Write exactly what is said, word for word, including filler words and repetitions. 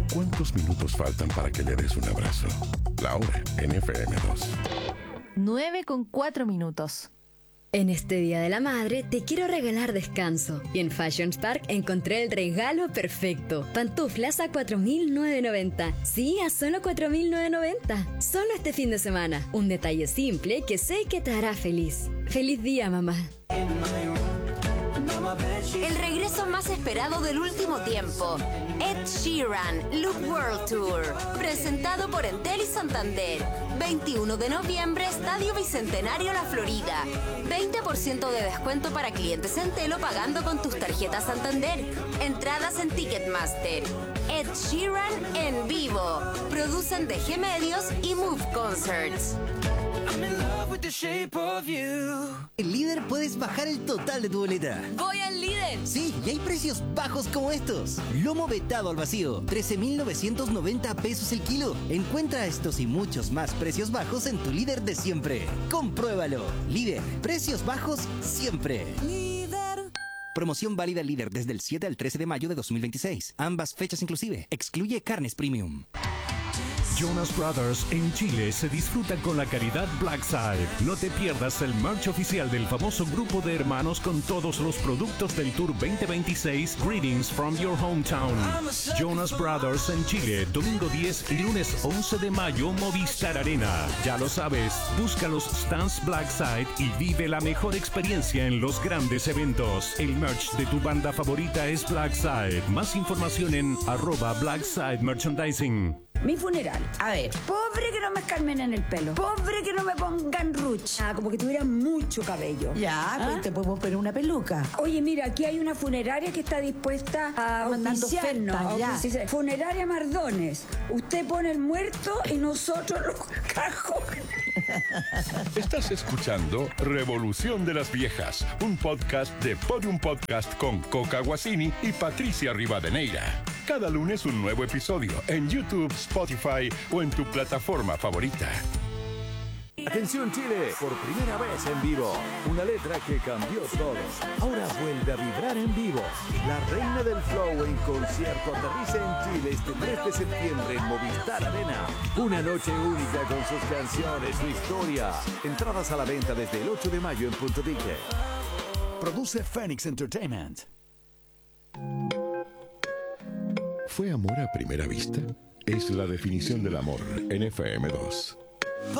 ¿Cuántos minutos faltan para que le des un abrazo? La hora en F M dos. nueve con cuatro minutos. En este Día de la Madre te quiero regalar descanso. Y en Fashion Spark encontré el regalo perfecto. Pantuflas a cuatro mil novecientos noventa. Sí, a solo cuatro mil novecientos noventa. Solo este fin de semana. Un detalle simple que sé que te hará feliz. ¡Feliz día, mamá! El regreso más esperado del último tiempo. Ed Sheeran, Look World Tour. Presentado por Entel y Santander. veintiuno de noviembre, Estadio Bicentenario La Florida. veinte por ciento de descuento para clientes Entel o pagando con tus tarjetas Santander. Entradas en Ticketmaster. Ed Sheeran en vivo. Producen D G Medios y Move Concerts. En Líder puedes bajar el total de tu boleta. ¡Voy al Líder! Sí, y hay precios bajos como estos. Lomo vetado al vacío, trece mil novecientos noventa pesos el kilo. Encuentra estos y muchos más precios bajos en tu Líder de siempre. Compruébalo. Líder, precios bajos siempre. Líder. Promoción válida Líder desde el siete al trece de mayo de dos mil veintiséis. Ambas fechas inclusive. Excluye carnes premium. Jonas Brothers en Chile se disfruta con la calidad Blackside. No te pierdas el merch oficial del famoso grupo de hermanos con todos los productos del Tour veinte veintiséis Greetings from Your Hometown. Jonas Brothers en Chile, domingo diez y lunes once de mayo, Movistar Arena. Ya lo sabes, busca los stands Blackside y vive la mejor experiencia en los grandes eventos. El merch de tu banda favorita es Blackside. Más información en arroba Blackside Merchandising. Mi funeral. A ver, pobre que no me escarmen en el pelo. Pobre que no me pongan ruch. Ah, como que tuviera mucho cabello. Ya, ¿Ah? pues te podemos poner una peluca. Oye, mira, aquí hay una funeraria que está dispuesta a mandando oficiarnos. ofertas, ya. Dice, Funeraria Mardones. Usted pone el muerto y nosotros los cajones. Estás escuchando Revolución de las Viejas, un podcast de Podium Podcast con Coca Guasini y Patricia Rivadeneira. Cada lunes un nuevo episodio en YouTube, Spotify o en tu plataforma favorita. Atención Chile, por primera vez en vivo, una letra que cambió todo. Ahora vuelve a vibrar en vivo. La reina del flow en concierto aterriza en Chile este tres de septiembre en Movistar Arena. Una noche única con sus canciones, su historia. Entradas a la venta desde el ocho de mayo en Punto Ticket. Produce Phoenix Entertainment. ¿Fue amor a primera vista? Es la definición del amor en F M dos.